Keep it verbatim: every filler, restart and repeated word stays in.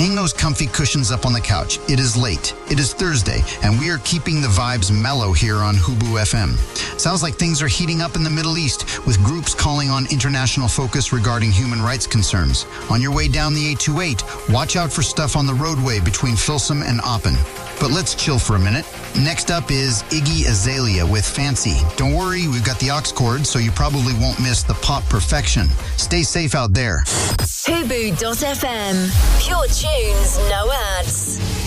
Hang those comfy cushions up on the couch. It is late. It is Thursday, and we are keeping the vibes mellow here on Hubu F M. Sounds like things are heating up in the Middle East, with groups calling on international focus regarding human rights concerns. On your way down the eight two eight, watch out for stuff on the roadway between Filsum and Oppen. But let's chill for a minute. Next up is Iggy Azalea with Fancy. Don't worry, we've got the aux cord, so you probably won't miss the pop perfection. Stay safe out there. Hubu dot F M. Pure tunes, no ads.